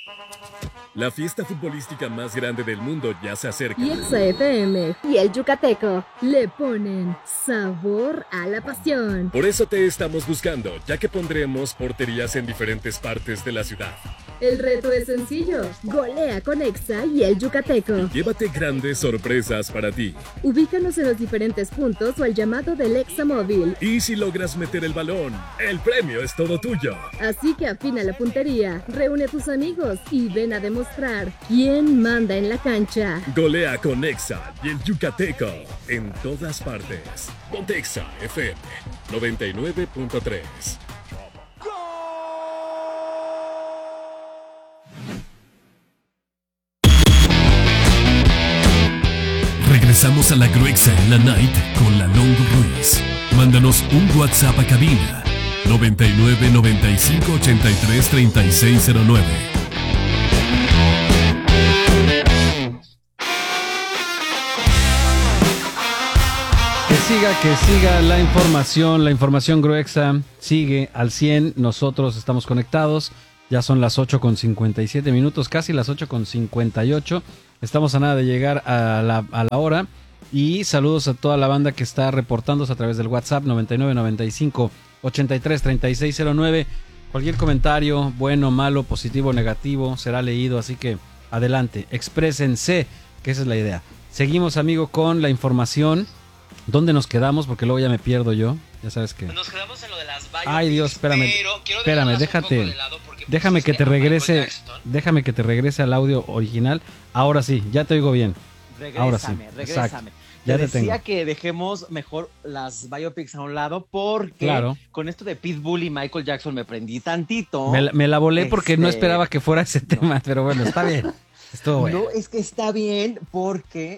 La fiesta futbolística más grande del mundo ya se acerca. Y Exa FM y el Yucateco le ponen sabor a la pasión. Por eso te estamos buscando, ya que pondremos porterías en diferentes partes de la ciudad. El reto es sencillo. Golea con Exa y el Yucateco. Llévate grandes sorpresas para ti. Ubícanos en los diferentes puntos o al llamado del Exa móvil. Y si logras meter el balón, el premio es todo tuyo. Así que afina la puntería, reúne a tus amigos y ven a demostrar quién manda en la cancha. Golea con Exa y el Yucateco en todas partes. Ponte Exa FM 99.3. Regresamos a la Gruexa en la Night con la Longo Ruiz. Mándanos un WhatsApp a cabina 99 95 83 3609. Que siga la información Gruexa sigue al 100, nosotros estamos conectados, ya son las 8:57, casi las 8:58, estamos a nada de llegar a la hora, y saludos a toda la banda que está reportándose a través del WhatsApp 99 95 83 3609, cualquier comentario, bueno, malo, positivo, negativo, será leído, así que adelante, exprésense, que esa es la idea. Seguimos, amigo, con la información. ¿Dónde nos quedamos? Porque luego ya me pierdo yo. Ya sabes que... Nos quedamos en lo de las biopics. Ay, Dios, espérame, déjame que te regrese. Déjame que te regrese al audio original. Ahora sí, ya te oigo bien. Ahora sí, regrésame. Ya te te tengo. decía que dejemos mejor las biopics a un lado porque con esto de Pitbull y Michael Jackson me prendí tantito. Me la volé porque no esperaba que fuera ese tema, pero bueno, está bien. Estuvo bueno. No, es que está bien porque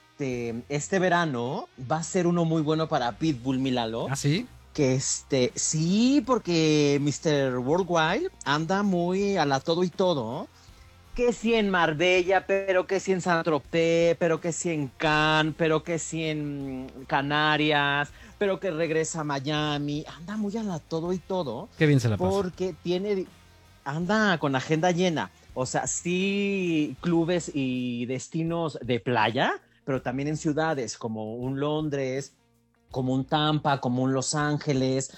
este verano va a ser uno muy bueno para Pitbull, Milalo. ¿Ah, sí? Que sí, porque Mr. Worldwide anda muy a la todo y todo. Que sí en Marbella, pero que sí en Saint-Tropez, pero que sí en Cannes, pero que sí en Canarias, pero que regresa a Miami. Anda muy a la todo y todo. Qué bien se la pasa. Porque anda con agenda llena. O sea, sí clubes y destinos de playa, pero también en ciudades como un Londres, como un Tampa, como un Los Ángeles,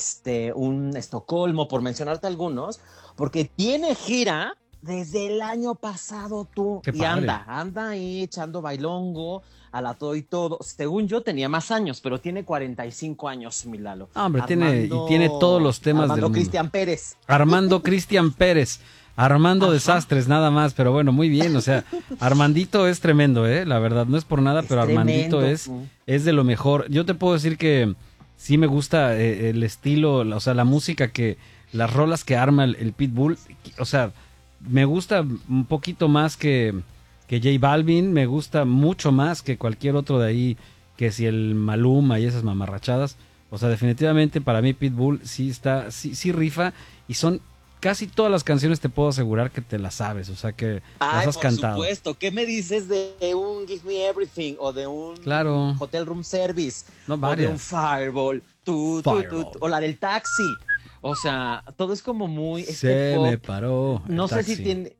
un Estocolmo, por mencionarte algunos, porque tiene gira desde el año pasado tú. Qué y padre. anda ahí echando bailongo a la todo y todo. Según yo tenía más años, pero tiene 45 años, Milalo. Hombre, tiene todos los temas del mundo. Cristian Pérez. Armando Cristian Pérez. Armando Ajá. Desastres, nada más, pero bueno, muy bien, o sea, Armandito es tremendo, la verdad, no es por nada, pero Armandito es de lo mejor. Yo te puedo decir que sí me gusta el estilo, o sea, la música las rolas que arma el Pitbull, o sea, me gusta un poquito más que J Balvin, me gusta mucho más que cualquier otro de ahí, que si el Maluma y esas mamarrachadas, o sea, definitivamente para mí Pitbull sí rifa, y son casi todas las canciones, te puedo asegurar que te las sabes, o sea que las has cantado. Por supuesto, ¿qué me dices de un Give Me Everything o de un Hotel Room Service? No, o de un Fireball, o la del Taxi. O sea, todo es como muy... Se pop. me paró No sé taxi. si tiene...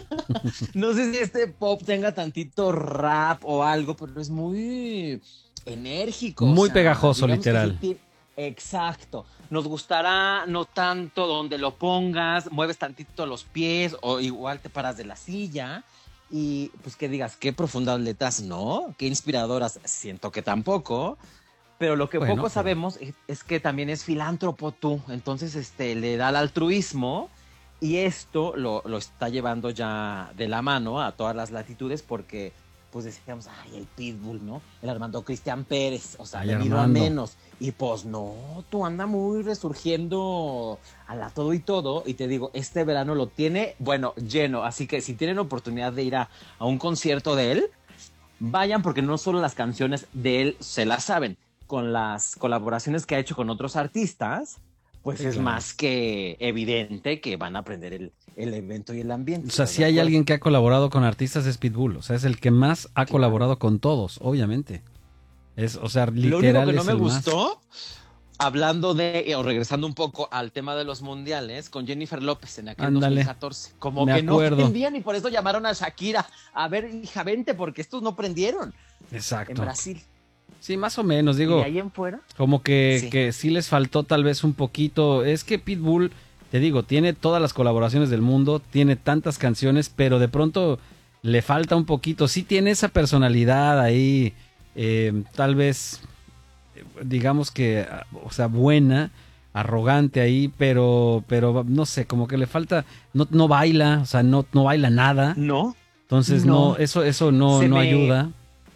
no sé si este pop tenga tantito rap o algo, pero es muy enérgico. Muy pegajoso, literal. Exacto. Nos gustará no tanto donde lo pongas, mueves tantito los pies o igual te paras de la silla y pues que digas, qué profundas letras, no, qué inspiradoras, siento que tampoco, pero lo que poco sabemos es que también es filántropo tú, entonces le da al altruismo y esto lo está llevando ya de la mano a todas las latitudes porque pues decíamos, el Pitbull, ¿no? El Armando Cristian Pérez, o sea, venido a menos. Y pues no, tú anda muy resurgiendo a la todo y todo. Y te digo, este verano lo tiene, bueno, lleno. Así que si tienen oportunidad de ir a un concierto de él, vayan porque no solo las canciones de él se las saben. Con las colaboraciones que ha hecho con otros artistas, pues es más que evidente que van a aprender el evento y el ambiente. O sea, si hay alguien que ha colaborado con artistas es Pitbull, o sea, es el que más ha colaborado con todos, obviamente. O sea, literal. Lo único que no me gustó hablando o regresando un poco al tema de los mundiales, con Jennifer López en aquel Ándale. 2014. Como Me que acuerdo. no prendían y por eso llamaron a Shakira. A ver, hija, vente, porque estos no prendieron en Exacto. Brasil. Sí, más o menos, Y digo, de ahí en fuera. como que Sí. que sí les faltó tal vez un poquito. Es que Pitbull, te digo, tiene todas las colaboraciones del mundo, tiene tantas canciones, pero de pronto le falta un poquito. Sí tiene esa personalidad ahí, tal vez, digamos que, o sea, buena, arrogante ahí, pero no sé, como que le falta, no baila, o sea, no baila nada. No. Entonces No. eso no Se me- ayuda.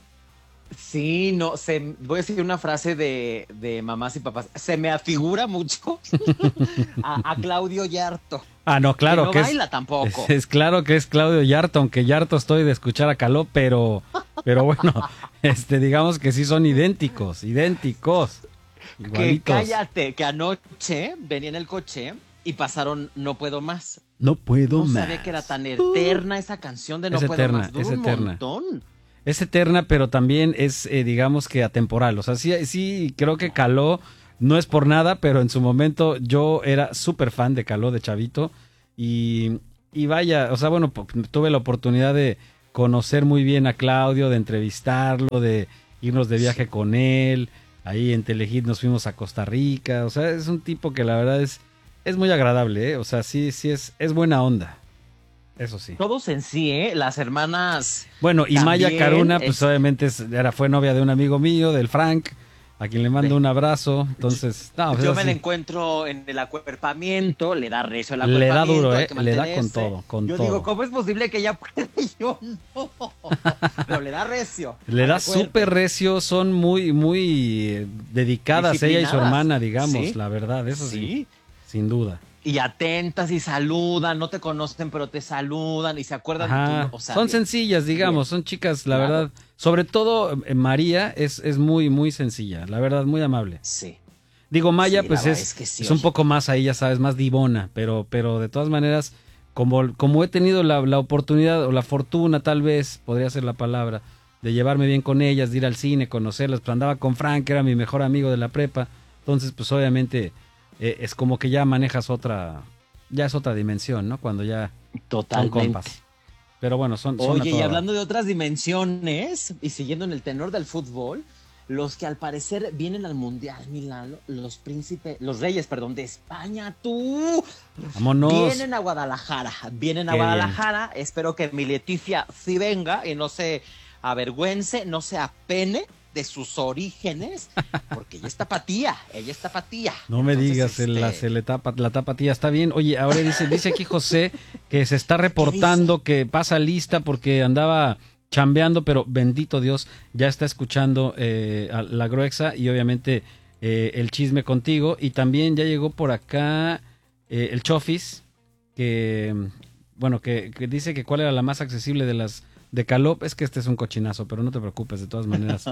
Sí, no, voy a decir una frase de mamás y papás. Se me afigura mucho a Claudio Yarto. Ah, no, claro no que baila tampoco. Es claro que es Claudio Yarto, aunque Yarto estoy de escuchar a Caló, pero bueno, digamos que sí son idénticos, Que igualitos. cállate, que anoche venía en el coche y pasaron No Puedo Más. No puedo No más. sabía que era tan eterna esa canción de No Es Puedo eterna, Más. Dura es un eterna. montón. Es eterna, pero también es, digamos que atemporal. O sea, sí creo que Caló, no es por nada, pero en su momento yo era súper fan de Caló, de chavito. Y vaya, o sea, bueno, tuve la oportunidad de conocer muy bien a Claudio, de entrevistarlo, de irnos de viaje con él. Ahí en Telehit nos fuimos a Costa Rica. O sea, es un tipo que la verdad es muy agradable, ¿eh? O sea, sí es buena onda. Eso sí. Todos en sí, ¿eh? Las hermanas. Bueno, y Maya También Caruna, pues obviamente fue novia de un amigo mío, del Frank, a quien le mando un abrazo. Entonces, no, pues Yo me así. la encuentro en el acuerpamiento, le da recio el Le da acuerpamiento. duro, hay que le da con mantenerse. todo, con Yo todo. digo, ¿cómo es posible que ella pueda y yo no? Pero le da recio. Le al da acuerpe. súper recio, son muy dedicadas ella y su Disciplinadas. hermana, digamos, Sí. la verdad, eso sí, sin duda. Y atentas y saludan, no te conocen, pero te saludan y se acuerdan de Ajá. tu. O sea, Son bien. sencillas, digamos, Bien. son chicas, la Claro. verdad. Sobre todo María es muy sencilla, la verdad, muy amable. Sí. Digo, Maya, Sí, la pues verdad es que sí, un oye. poco más ahí, ya sabes, más divona, pero de todas maneras, como he tenido la oportunidad o la fortuna, tal vez, podría ser la palabra, de llevarme bien con ellas, de ir al cine, conocerlas, pues andaba con Frank, que era mi mejor amigo de la prepa, entonces pues obviamente es como que ya manejas ya es otra dimensión, ¿no? Cuando ya son Totalmente. compas. Pero bueno, son a Oye, y toda hablando de otras dimensiones, y siguiendo en el tenor del fútbol, los que al parecer vienen al Mundial, Milano, los reyes, perdón, de España, tú. Vámonos. Vienen a Guadalajara, Qué Guadalajara. Espero que mi Leticia sí venga y no se avergüence, no se apene de sus orígenes, porque ella es tapatía, No me Entonces, digas, la tapatía está bien. Oye, ahora dice aquí José que se está reportando que pasa lista porque andaba chambeando, pero bendito Dios, ya está escuchando a la Gruexa y obviamente el chisme contigo. Y también ya llegó por acá el Chofis, que bueno, que dice que cuál era la más accesible de las de Calop. Es que este es un cochinazo, pero no te preocupes, de todas maneras.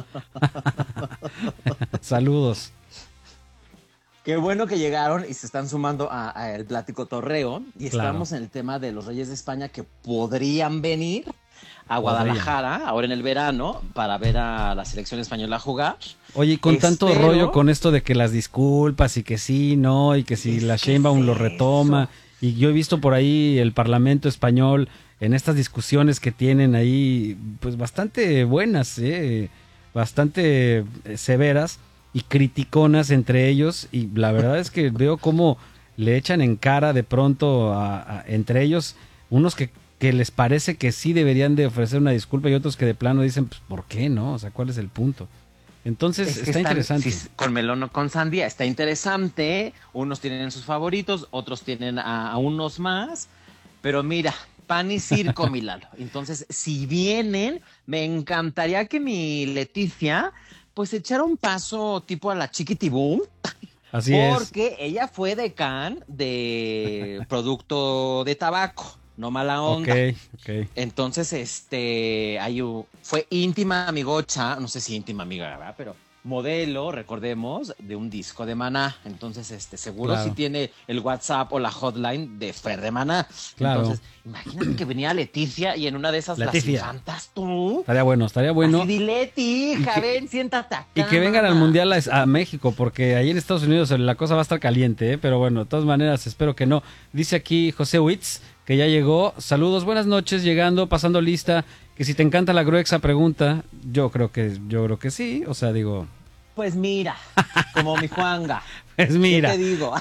Saludos. Qué bueno que llegaron y se están sumando a el Plático Torreo. Y Claro. estamos en el tema de los Reyes de España que podrían venir a Podrían. Guadalajara ahora en el verano para ver a la selección española jugar. Oye, y con tanto Espero- rollo con esto de que las disculpas y que sí, no, y que si Es la que Sheinbaum es lo retoma, y yo he visto por ahí el Parlamento español en estas discusiones que tienen ahí, pues bastante buenas, bastante severas y criticonas entre ellos, y la verdad es que veo cómo le echan en cara de pronto entre ellos unos que les parece que sí deberían de ofrecer una disculpa y otros que de plano dicen, pues, ¿por qué no? O sea, ¿cuál es el punto? Entonces, Es que está están- interesante. sí, con melón o con sandía, está interesante. Unos tienen sus favoritos, otros tienen a unos más. Pero mira, pan y circo, mi Lalo. Entonces, si vienen, me encantaría que mi Leticia, pues echara un paso tipo a la Chiquitibum. Así es. Porque ella fue decán de producto de tabaco, no mala onda. Ok. Entonces, fue íntima amigocha, no sé si íntima amiga, ¿verdad? Pero modelo, recordemos, de un disco de Maná. Entonces, seguro Claro. sí tiene el WhatsApp o la hotline de Fer de Maná. Claro. Entonces, imagínate que venía Leticia y en una de esas Leticia. las infantas tú. Estaría bueno, estaría bueno. Así, di, Leti, hija, que- ven, siéntate acá. Y que vengan al mamá. Mundial a México, porque ahí en Estados Unidos la cosa va a estar caliente, ¿eh? Pero bueno, de todas maneras, espero que no. Dice aquí José Witz, que ya llegó. Saludos, buenas noches, llegando, pasando lista. Que si te encanta la gruexa, pregunta. Yo creo que sí, o sea, digo... Pues mira, como mi Juanga. Pues mira. ¿Qué te digo?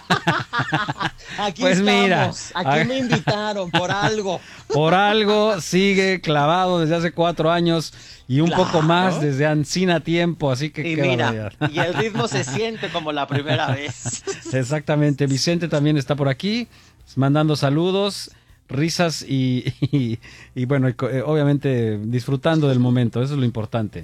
Aquí Pues mira. estamos. Aquí me invitaron por algo. Por algo sigue clavado desde hace 4 años y un Claro. poco más desde Ancina tiempo, así que Y qué mira, barbaridad. y el ritmo se siente como la primera vez. Exactamente, Vicente también está por aquí, mandando saludos, risas y bueno, obviamente disfrutando del momento, eso es lo importante.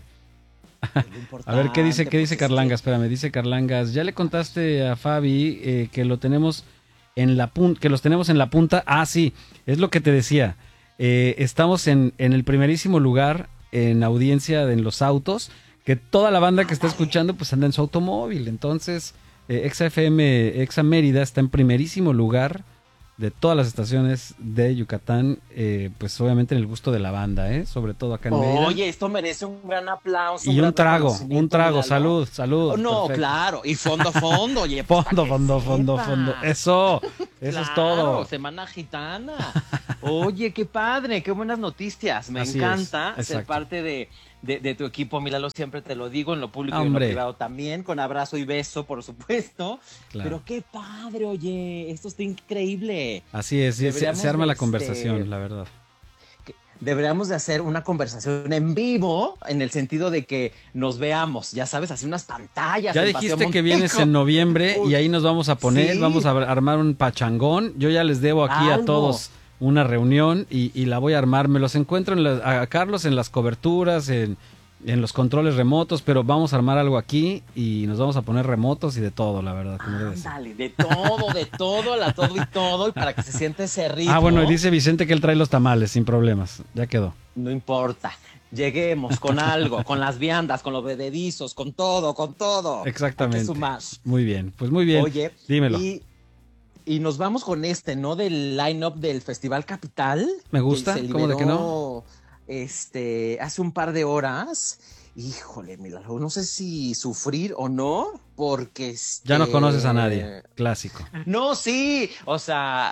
A ver, ¿qué dice pues, Carlangas? Espérame, dice Carlangas, ya le contaste a Fabi que lo tenemos en la que los tenemos en la punta. Ah, sí, es lo que te decía. Estamos en el primerísimo lugar en audiencia en los autos, que toda la banda que está escuchando pues anda en su automóvil. Entonces, Exa FM, Exa Mérida está en primerísimo lugar de todas las estaciones de Yucatán, pues obviamente en el gusto de la banda, sobre todo acá en Mérida. Oye, esto merece un gran aplauso. Y un gran trago, reconocimiento, míralo. salud. No, Perfecto. claro, y fondo, oye. pues, para que Fondo. sepas. Eso es Claro, todo. Semana Gitana. Oye, qué padre, qué buenas noticias. Me Así encanta es, ser exacto. parte de tu equipo. Míralo, siempre te lo digo, en lo público y en Hombre. lo privado también, con abrazo y beso, por supuesto. Claro. Pero qué padre, oye, esto está increíble. Así es, sí, Deberíamos se arma de la conversación, la verdad. Deberíamos de hacer una conversación en vivo, en el sentido de que nos veamos, ya sabes, así unas pantallas. Ya en Paseo dijiste que Montejo. vienes en noviembre y ahí nos vamos a poner, Sí. vamos a armar un pachangón. Yo ya les debo aquí a Algo. todos una reunión y la voy a armar. Me los encuentro a Carlos en las coberturas, en los controles remotos, pero vamos a armar algo aquí y nos vamos a poner remotos y de todo, la verdad. Como debe ser. Ándale, de todo, la todo y todo, y para que se siente ese ritmo. Ah, bueno, y dice Vicente que él trae los tamales sin problemas. Ya quedó. No importa, lleguemos con algo, con las viandas, con los bebedizos, con todo, Exactamente. Hay que sumar. Muy bien, pues muy bien. Oye, dímelo. Y nos vamos con ¿no? Del line-up del Festival Capital. Me gusta, que se ¿cómo de que liberó, hace un par de horas. Híjole, mira, no sé si sufrir o no, porque... Ya no conoces a nadie. Clásico. No, sí, o sea...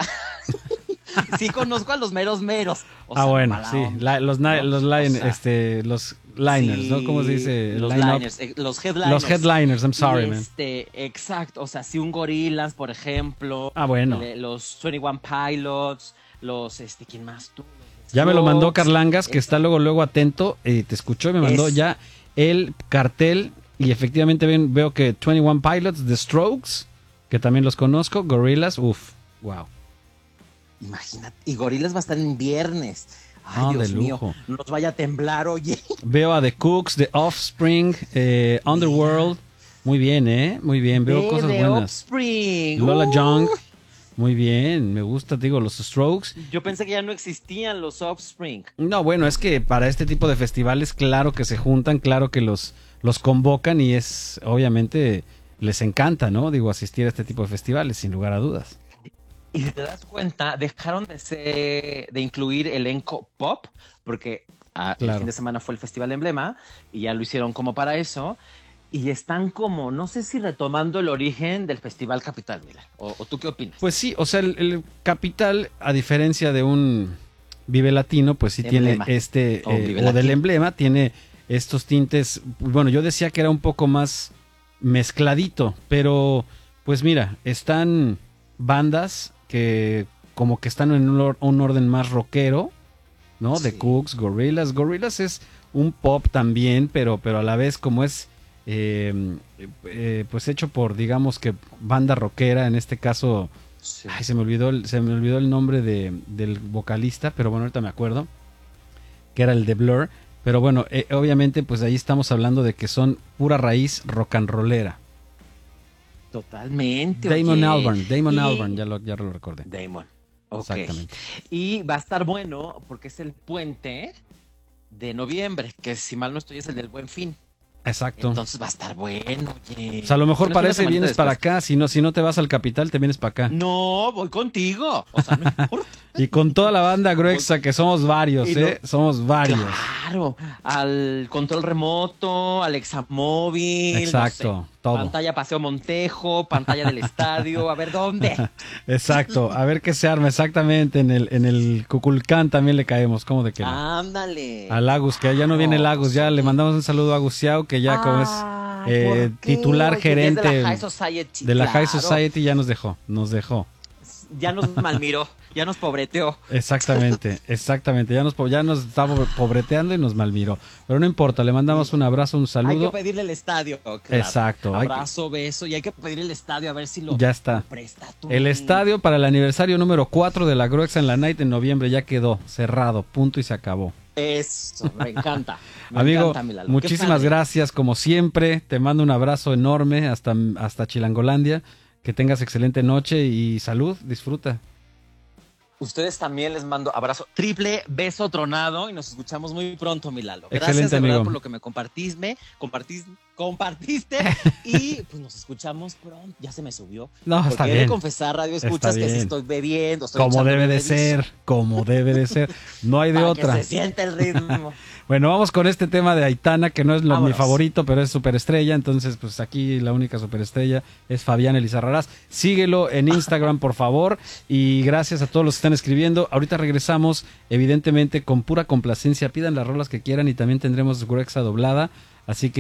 sí conozco a los meros. O sea, Bueno, mala sí. onda, Los ¿no? los liners, Sí, ¿no? ¿Cómo se dice? Los Line-up. liners, los headliners. Los headliners, I'm sorry, Y man. Exacto, o sea, si un Gorillaz, por ejemplo. Ah, bueno. Los 21 Pilots, ¿quién más tú? Ya me lo mandó Strokes, Carlangas, que está luego atento, te escuchó y me mandó ya el cartel. Y efectivamente veo que 21 Pilots, The Strokes, que también los conozco, Gorillaz, wow. Imagínate, y Gorillaz va a estar en viernes. Ay, Ah, Dios de mío, lujo. no nos vaya a temblar, oye. Veo a The Cooks, The Offspring, Underworld. Muy bien, muy bien, veo cosas The buenas. Offspring. Lola Young, muy bien, me gusta, te digo, los Strokes. Yo pensé que ya no existían los Offspring. No, bueno, es que para este tipo de festivales, claro que se juntan, claro que los convocan y es, obviamente, les encanta, ¿no? Digo, asistir a este tipo de festivales, sin lugar a dudas. Y si te das cuenta, dejaron de incluir elenco pop, porque el Claro. fin de semana fue el Festival Emblema, y ya lo hicieron como para eso, y están como, no sé si retomando el origen del Festival Capital, mira, o tú qué opinas. Pues sí, o sea, el Capital, a diferencia de un Vive Latino, pues sí Emblema. tiene O Vive o del Latino. emblema, tiene estos tintes, bueno, yo decía que era un poco más mezcladito, pero pues mira, están bandas que como que están en un orden más rockero, ¿no? Sí. The Cooks, Gorillaz. Gorillaz es un pop también, pero a la vez como es pues hecho por, digamos que banda rockera, en este caso, Sí. ay, se me olvidó el nombre del vocalista, pero bueno, ahorita me acuerdo, que era el de Blur. Pero bueno, obviamente pues ahí estamos hablando de que son pura raíz rock and rollera. Totalmente. Damon oye. Albarn, Y- Albarn, ya lo recordé. Damon. Ok. Exactamente. Y va a estar bueno porque es el puente de noviembre, que si mal no estoy es el del Buen Fin. Exacto. Entonces va a estar bueno, oye. O sea, a lo mejor Bueno, para una ese semanita vienes para después. acá, si no te vas al capital, te vienes para acá. No, voy contigo. O sea, no importa. Y con toda la banda gruexa, que somos varios, Y no- somos varios. Claro, al control remoto, Alexa móvil, Exacto, no sé, todo. pantalla Paseo Montejo, pantalla del estadio, a ver dónde. Exacto, a ver qué se arma exactamente. En el Cuculcán también le caemos, ¿cómo de que no? Ándale. Al Agus, que ya no viene el Agus, ya sí. le mandamos un saludo a Agus Xiao, que ya como es ¿Por qué? titular Oye, gerente es de la High Society. de la High claro. Society, ya nos dejó. Ya nos malmiró, ya nos pobreteó. Exactamente, ya nos está pobreteando y nos malmiró. Pero no importa, le mandamos un abrazo, un Hay que saludo. pedirle el estadio. Claro. Exacto, hay que- Abrazo, beso, y hay que pedirle el estadio a ver si lo Ya está. presta tú. El estadio para el aniversario número 4 de la Gruexa en la Night en noviembre ya quedó cerrado, punto y se acabó. Eso, me encanta. Me Amigo, encanta, mi Lalo. Qué muchísimas padre. gracias como siempre. Te mando un abrazo enorme hasta Chilangolandia. Que tengas excelente noche y salud, disfruta. Ustedes también les mando abrazo, triple beso tronado y nos escuchamos muy pronto, mi Lalo. Excelente, Gracias de verdad amigo. por lo que me compartiste y pues nos escuchamos pronto. Ya se me subió. No, Porque está he de bien. confesar, radio Está escuchas, que bien. si estoy bebiendo, estoy Como echando debe de delicioso, ser, como debe de ser. No hay de para otra. que se siente el ritmo. Bueno, vamos con este tema de Aitana, que no es mi Vámonos. favorito, pero es superestrella. Entonces, pues aquí la única superestrella es Fabián Elizarrarás. Síguelo en Instagram, por favor. Y gracias a todos los que están escribiendo. Ahorita regresamos, evidentemente, con pura complacencia. Pidan las rolas que quieran y también tendremos Gruexa doblada. Así que